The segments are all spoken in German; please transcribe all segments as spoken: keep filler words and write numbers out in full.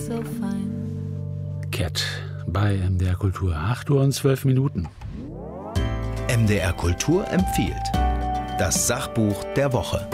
so fine. Cat bei M D R Kultur. acht Uhr und zwölf Minuten. M D R Kultur empfiehlt das Sachbuch der Woche.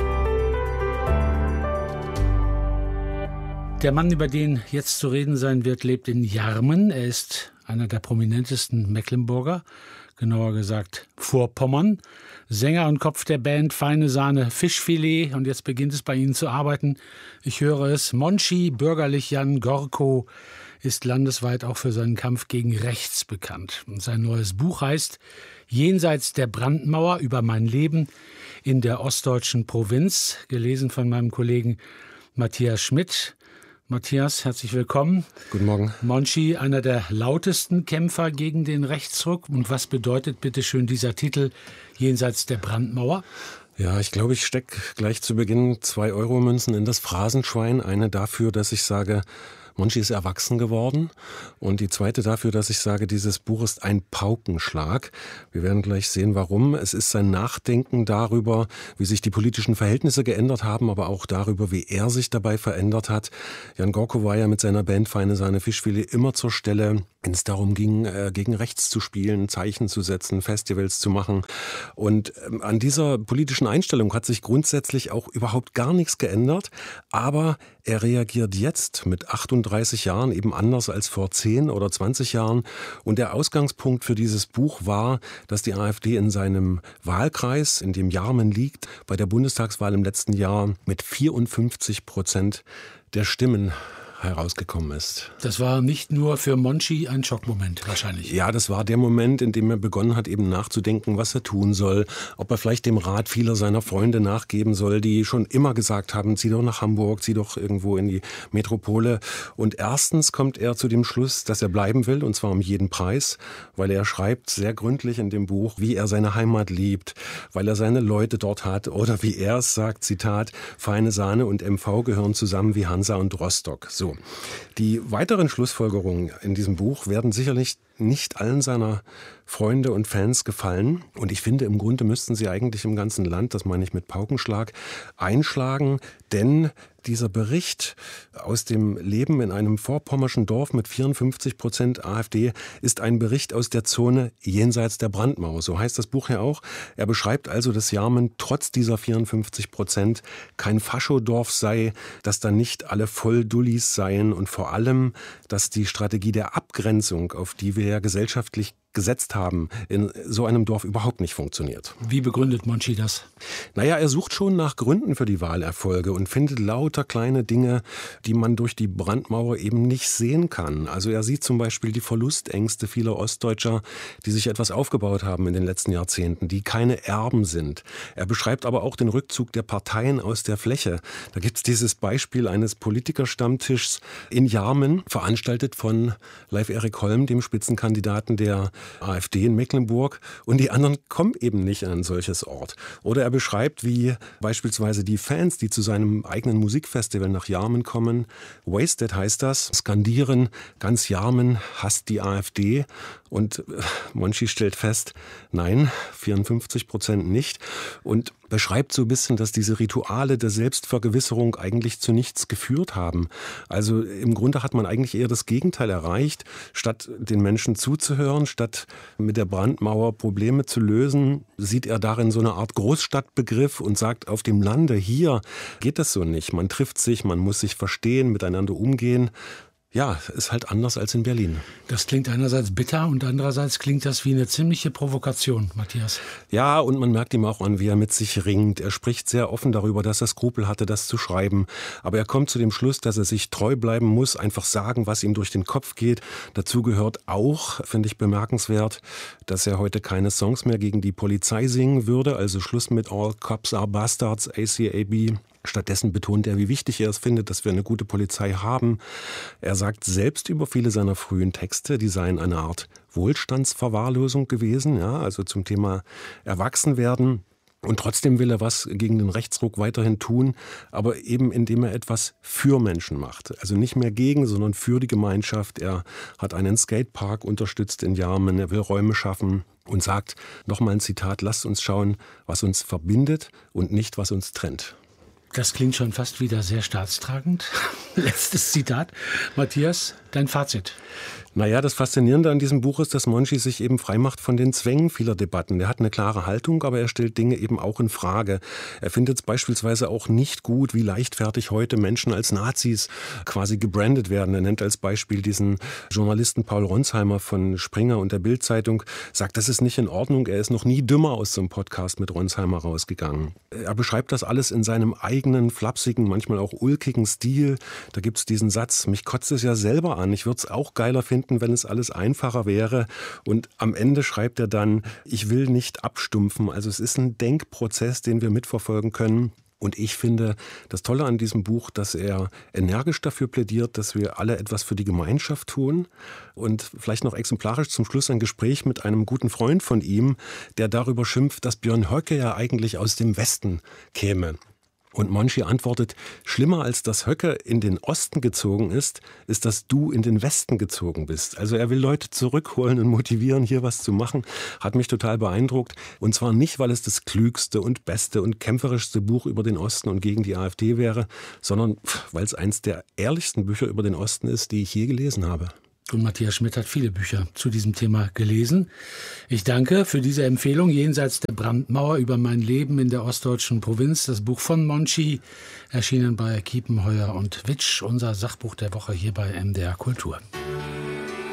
Der Mann, über den jetzt zu reden sein wird, lebt in Jarmen. Er ist einer der prominentesten Mecklenburger, genauer gesagt Vorpommern. Sänger und Kopf der Band Feine Sahne Fischfilet. Und jetzt beginnt es bei Ihnen zu arbeiten. Ich höre es. Monchi, bürgerlich Jan Gorko, ist landesweit auch für seinen Kampf gegen rechts bekannt. Und sein neues Buch heißt Jenseits der Brandmauer über mein Leben in der ostdeutschen Provinz, gelesen von meinem Kollegen Matthias Schmidt. Matthias, herzlich willkommen. Guten Morgen. Monchi, einer der lautesten Kämpfer gegen den Rechtsruck. Und was bedeutet bitte schön dieser Titel Jenseits der Brandmauer? Ja, ich glaube, ich stecke gleich zu Beginn zwei Euro-Münzen in das Phrasenschwein. Eine dafür, dass ich sage, Monchi ist erwachsen geworden, und die zweite dafür, dass ich sage, dieses Buch ist ein Paukenschlag. Wir werden gleich sehen, warum. Es ist sein Nachdenken darüber, wie sich die politischen Verhältnisse geändert haben, aber auch darüber, wie er sich dabei verändert hat. Jan Gorko war ja mit seiner Band Feine Sahne Fischfilet immer zur Stelle, wenn es darum ging, äh, gegen rechts zu spielen, Zeichen zu setzen, Festivals zu machen. Und ähm, an dieser politischen Einstellung hat sich grundsätzlich auch überhaupt gar nichts geändert, aber er reagiert jetzt mit achtunddreißig Jahren eben anders als vor zehn oder zwanzig Jahren. Und der Ausgangspunkt für dieses Buch war, dass die AfD in seinem Wahlkreis, in dem Jarmen liegt, bei der Bundestagswahl im letzten Jahr mit vierundfünfzig Prozent der Stimmen herausgekommen ist. Das war nicht nur für Monchi ein Schockmoment wahrscheinlich. Ja, das war der Moment, in dem er begonnen hat, eben nachzudenken, was er tun soll, ob er vielleicht dem Rat vieler seiner Freunde nachgeben soll, die schon immer gesagt haben, zieh doch nach Hamburg, zieh doch irgendwo in die Metropole. Und erstens kommt er zu dem Schluss, dass er bleiben will, und zwar um jeden Preis, weil er schreibt sehr gründlich in dem Buch, wie er seine Heimat liebt, weil er seine Leute dort hat, oder wie er es sagt, Zitat, Feine Sahne und M V gehören zusammen wie Hansa und Rostock. So. Die weiteren Schlussfolgerungen in diesem Buch werden sicherlich nicht allen seiner Freunde und Fans gefallen. Und ich finde, im Grunde müssten sie eigentlich im ganzen Land, das meine ich mit Paukenschlag, einschlagen. Denn dieser Bericht aus dem Leben in einem vorpommerschen Dorf mit vierundfünfzig Prozent AfD ist ein Bericht aus der Zone jenseits der Brandmauer. So heißt das Buch ja auch. Er beschreibt also, dass Jarmen trotz dieser vierundfünfzig Prozent kein Faschodorf sei, dass da nicht alle Volldullis seien und vor allem, dass die Strategie der Abgrenzung, auf die wir ja gesellschaftlich gesetzt haben, in so einem Dorf überhaupt nicht funktioniert. Wie begründet Monchi das? Naja, er sucht schon nach Gründen für die Wahlerfolge und findet lauter kleine Dinge, die man durch die Brandmauer eben nicht sehen kann. Also er sieht zum Beispiel die Verlustängste vieler Ostdeutscher, die sich etwas aufgebaut haben in den letzten Jahrzehnten, die keine Erben sind. Er beschreibt aber auch den Rückzug der Parteien aus der Fläche. Da gibt es dieses Beispiel eines Politikerstammtischs in Jarmen, veranstaltet von Leif Erik Holm, dem Spitzenkandidaten der AfD in Mecklenburg, und die anderen kommen eben nicht an ein solches Ort. Oder er beschreibt, wie beispielsweise die Fans, die zu seinem eigenen Musikfestival nach Jarmen kommen, Wasted heißt das, skandieren, ganz Jarmen hasst die AfD, und Monchi stellt fest, nein, vierundfünfzig Prozent nicht, und beschreibt so ein bisschen, dass diese Rituale der Selbstvergewisserung eigentlich zu nichts geführt haben. Also im Grunde hat man eigentlich eher das Gegenteil erreicht. Statt den Menschen zuzuhören, statt mit der Brandmauer Probleme zu lösen, sieht er darin so eine Art Großstadtbegriff und sagt, auf dem Lande, hier geht das so nicht. Man trifft sich, man muss sich verstehen, miteinander umgehen. Ja, ist halt anders als in Berlin. Das klingt einerseits bitter und andererseits klingt das wie eine ziemliche Provokation, Matthias. Ja, und man merkt ihm auch an, wie er mit sich ringt. Er spricht sehr offen darüber, dass er Skrupel hatte, das zu schreiben. Aber er kommt zu dem Schluss, dass er sich treu bleiben muss, einfach sagen, was ihm durch den Kopf geht. Dazu gehört auch, finde ich bemerkenswert, dass er heute keine Songs mehr gegen die Polizei singen würde. Also Schluss mit All Cops Are Bastards, A C A B. Stattdessen betont er, wie wichtig er es findet, dass wir eine gute Polizei haben. Er sagt selbst über viele seiner frühen Texte, die seien eine Art Wohlstandsverwahrlosung gewesen, ja, also zum Thema Erwachsenwerden. Und trotzdem will er was gegen den Rechtsruck weiterhin tun, aber eben indem er etwas für Menschen macht. Also nicht mehr gegen, sondern für die Gemeinschaft. Er hat einen Skatepark unterstützt in Jarmen, er will Räume schaffen und sagt, nochmal ein Zitat, lasst uns schauen, was uns verbindet und nicht, was uns trennt. Das klingt schon fast wieder sehr staatstragend. Letztes Zitat. Matthias, dein Fazit. Naja, das Faszinierende an diesem Buch ist, dass Monchi sich eben freimacht von den Zwängen vieler Debatten. Er hat eine klare Haltung, aber er stellt Dinge eben auch in Frage. Er findet es beispielsweise auch nicht gut, wie leichtfertig heute Menschen als Nazis quasi gebrandet werden. Er nennt als Beispiel diesen Journalisten Paul Ronsheimer von Springer und der Bild-Zeitung, sagt, das ist nicht in Ordnung. Er ist noch nie dümmer aus so einem Podcast mit Ronsheimer rausgegangen. Er beschreibt das alles in seinem eigenen, flapsigen, manchmal auch ulkigen Stil. Da gibt es diesen Satz, mich kotzt es ja selber an. Ich würde es auch geiler finden, wenn es alles einfacher wäre. Und am Ende schreibt er dann, ich will nicht abstumpfen. Also es ist ein Denkprozess, den wir mitverfolgen können. Und ich finde das Tolle an diesem Buch, dass er energisch dafür plädiert, dass wir alle etwas für die Gemeinschaft tun. Und vielleicht noch exemplarisch zum Schluss ein Gespräch mit einem guten Freund von ihm, der darüber schimpft, dass Björn Höcke ja eigentlich aus dem Westen käme. Und Monchi antwortet, schlimmer als dass Höcke in den Osten gezogen ist, ist, dass du in den Westen gezogen bist. Also er will Leute zurückholen und motivieren, hier was zu machen. Hat mich total beeindruckt. Und zwar nicht, weil es das klügste und beste und kämpferischste Buch über den Osten und gegen die AfD wäre, sondern weil es eins der ehrlichsten Bücher über den Osten ist, die ich je gelesen habe. Und Matthias Schmidt hat viele Bücher zu diesem Thema gelesen. Ich danke für diese Empfehlung Jenseits der Brandmauer über mein Leben in der ostdeutschen Provinz. Das Buch von Monchi, erschienen bei Kiepenheuer und Witsch, unser Sachbuch der Woche hier bei M D R Kultur.